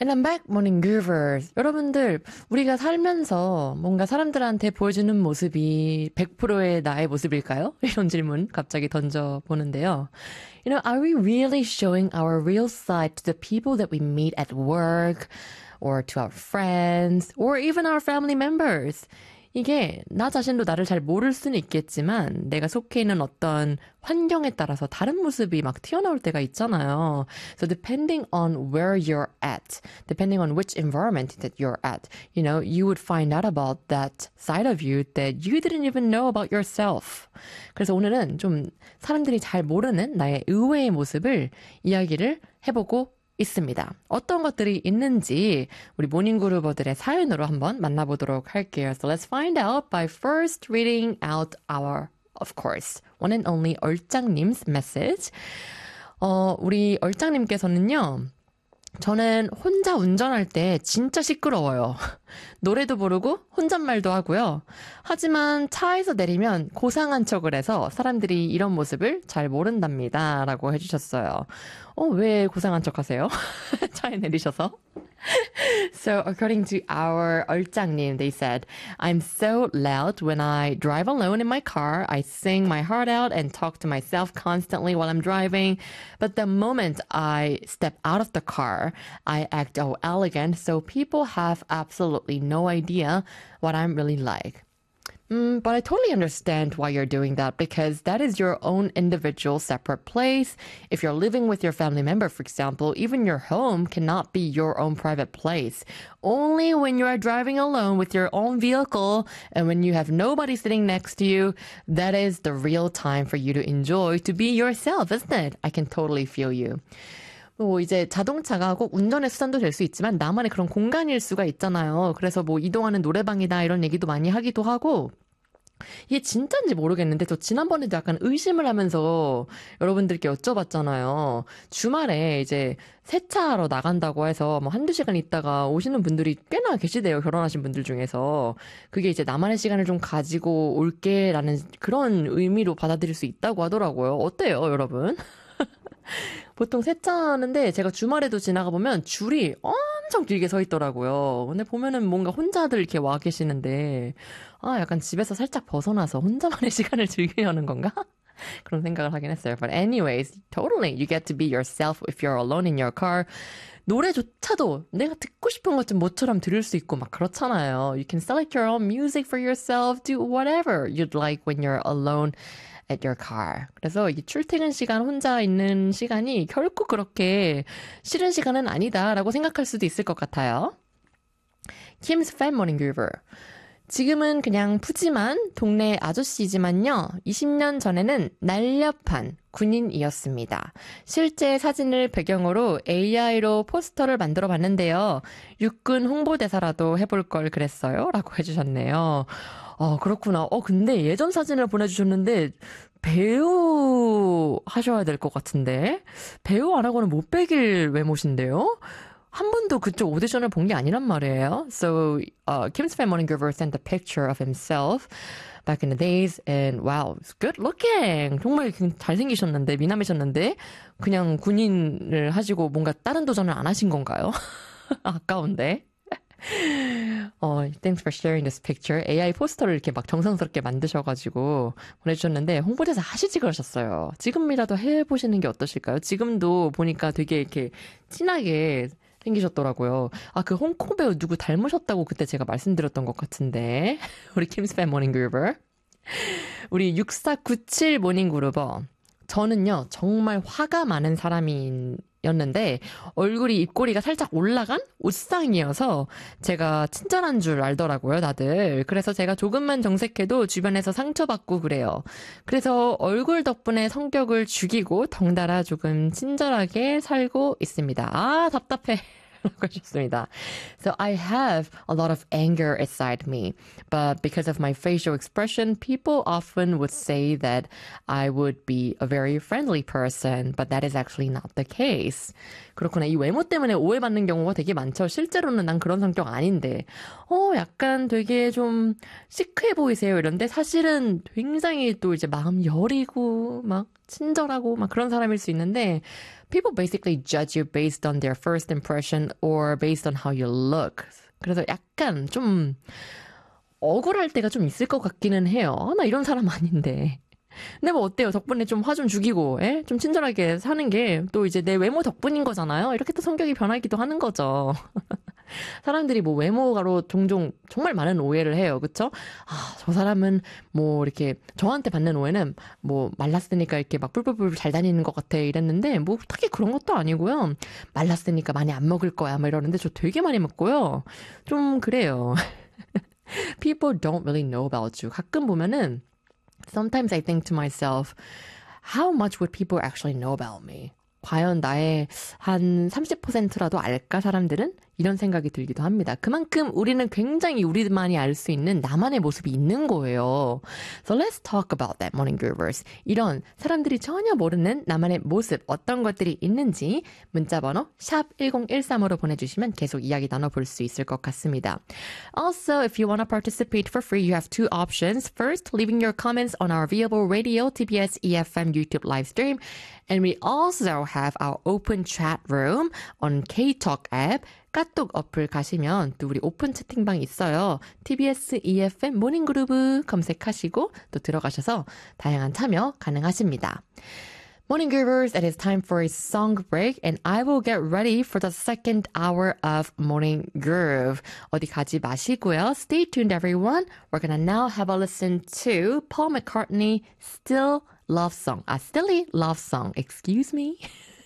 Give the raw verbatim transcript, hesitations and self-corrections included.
And I'm back, morning groovers. 여러분들, 우리가 살면서 뭔가 사람들한테 보여주는 모습이 백 퍼센트의 나의 모습일까요? 이런 질문 갑자기 던져보는데요. You know, are we really showing our real side to the people that we meet at work, or to our friends, or even our family members? 이게 나 자신도 나를 잘 모를 수는 있겠지만 내가 속해 있는 어떤 환경에 따라서 다른 모습이 막 튀어나올 때가 있잖아요. So depending on where you're at, depending on which environment that you're at, you know, you would find out about that side of you that you didn't even know about yourself. 그래서 오늘은 좀 사람들이 잘 모르는 나의 의외의 모습을 이야기를 해보고 있습니다. 어떤 것들이 있는지 우리 모닝그루버들의 사연으로 한번 만나보도록 할게요. So let's find out by first reading out our, of course, one and only 얼짱님's message. 어, 우리 얼짱님께서는요. 저는 혼자 운전할 때 진짜 시끄러워요. 노래도 부르고 혼잣말도 하고요. 하지만 차에서 내리면 고상한 척을 해서 사람들이 이런 모습을 잘 모른답니다. 라고 해주셨어요. 어, 왜 고상한 척 하세요? 차에 내리셔서? So according to our 얼짱님, they said, I'm so loud when I drive alone in my car. I sing my heart out and talk to myself constantly while I'm driving. But the moment I step out of the car, I act all elegant, so people have absolutely no idea what I'm really like. Mm, but I totally understand why you're doing that because that is your own individual separate place. If you're living with your family member, for example, even your home cannot be your own private place. Only when you are driving alone with your own vehicle and when you have nobody sitting next to you, that is the real time for you to enjoy to be yourself, isn't it? I can totally feel you. 뭐 이제 자동차가 꼭 운전의 수단도 될 수 있지만 나만의 그런 공간일 수가 있잖아요. 그래서 뭐 이동하는 노래방이다 이런 얘기도 많이 하기도 하고 이게 진짜인지 모르겠는데 저 지난번에도 약간 의심을 하면서 여러분들께 여쭤봤잖아요. 주말에 이제 세차하러 나간다고 해서 뭐 한두 시간 있다가 오시는 분들이 꽤나 계시대요. 결혼하신 분들 중에서. 그게 이제 나만의 시간을 좀 가지고 올게라는 그런 의미로 받아들일 수 있다고 하더라고요. 어때요, 여러분? 보통 세차하는데 제가 주말에도 지나가 보면 줄이 엄청 길게 서 있더라고요. 근데 보면은 뭔가 혼자들 이렇게 와 계시는데 아 약간 집에서 살짝 벗어나서 혼자만의 시간을 즐기려는 건가? 그런 생각을 하긴 했어요. But anyways, totally you get to be yourself if you're alone in your car. 노래조차도 내가 듣고 싶은 것 좀 모처럼 들을 수 있고 막 그렇잖아요. You can select your own music for yourself, do whatever you'd like when you're alone at your car. 그래서 이 출퇴근 시간 혼자 있는 시간이 결코 그렇게 싫은 시간은 아니다라고 생각할 수도 있을 것 같아요. Kim's Fan Morning Groover. 지금은 그냥 푸짐한 동네 아저씨지만요. 이십 년 전에는 날렵한 군인이었습니다. 실제 사진을 배경으로 에이아이로 포스터를 만들어 봤는데요. 육군 홍보대사라도 해볼 걸 그랬어요. 라고 해주셨네요. 어, 그렇구나. 어, 근데 예전 사진을 보내주셨는데 배우 하셔야 될 것 같은데 배우 안 하고는 못 빼길 외모신데요? 한 번도 그쪽 오디션을 본 게 아니란 말이에요. So, uh, Kim's Fan Morning Groover sent a picture of himself back in the days and wow, it's good looking. 정말 잘생기셨는데, 미남이셨는데 그냥 군인을 하시고 뭔가 다른 도전을 안 하신 건가요? 아까운데. 어, thanks for sharing this picture. 에이아이 포스터를 이렇게 막 정성스럽게 만드셔가지고 보내주셨는데 홍보대사 하시지 그러셨어요. 지금이라도 해보시는 게 어떠실까요? 지금도 보니까 되게 이렇게 진하게 생기셨더라고요. 아, 그 홍콩 배우 누구 닮으셨다고 그때 제가 말씀드렸던 것 같은데. 우리 Kim's Fan Morning Groover. 우리 육사구칠 모닝 그루버. 저는요, 정말 화가 많은 사람이었는데 얼굴이 입꼬리가 살짝 올라간 옷상이어서 제가 친절한 줄 알더라고요, 다들. 그래서 제가 조금만 정색해도 주변에서 상처받고 그래요. 그래서 얼굴 덕분에 성격을 죽이고 덩달아 조금 친절하게 살고 있습니다. 아, 답답해. 하셨습니다. So I have a lot of anger inside me, but because of my facial expression, people often would say that I would be a very friendly person, but that is actually not the case. 그렇구나. 이 외모 때문에 오해받는 경우가 되게 많죠. 실제로는 난 그런 성격 아닌데, 어, 약간 되게 좀 시크해 보이세요. 이런데 사실은 굉장히 또 이제 마음 여리고 막 친절하고 막 그런 사람일 수 있는데 people basically judge you based on their first impression or based on how you look. 그래서 약간 좀 억울할 때가 좀 있을 것 같기는 해요. 아, 나 이런 사람 아닌데. 근데 뭐 어때요? 덕분에 좀 화 좀 죽이고, 예? 좀 친절하게 사는 게 또 이제 내 외모 덕분인 거잖아요? 이렇게 또 성격이 변하기도 하는 거죠. 사람들이 뭐 외모가로 종종 정말 많은 오해를 해요. 그쵸? 아, 저 사람은 뭐 이렇게 저한테 받는 오해는 뭐 말랐으니까 이렇게 막 뿔뿔뿔 잘 다니는 것 같아 이랬는데 뭐 딱히 그런 것도 아니고요. 말랐으니까 많이 안 먹을 거야 막 이러는데 저 되게 많이 먹고요. 좀 그래요. People don't really know about you. 가끔 보면은 Sometimes I think to myself, how much would people actually know about me? 과연 나의 한 삼십 퍼센트라도 알까 사람들은? 이런 생각이 들기도 합니다. 그만큼 우리는 굉장히 우리만이 알 수 있는 나만의 모습이 있는 거예요. So let's talk about that, morning groovers. 이런 사람들이 전혀 모르는 나만의 모습, 어떤 것들이 있는지 문자번호 샵 일공일삼으로 보내주시면 계속 이야기 나눠볼 수 있을 것 같습니다. Also, if you want to participate for free, you have two options. First, leaving your comments on our Viable Radio, 티비에스 이에프엠 YouTube live stream. And we also have our open chat room on K-Talk app. 까똑 어플 가시면 또 우리 오픈 채팅방 있어요. 티비에스 이에프엠 모닝그루브 검색하시고 또 들어가셔서 다양한 참여 가능하십니다. Morning Groovers, it is time for a song break and I will get ready for the second hour of Morning Groove. 어디 가지 마시고요. Stay tuned everyone. We're gonna now have a listen to Paul McCartney, Still Love Song. 아, Stilly Love Song. Excuse me.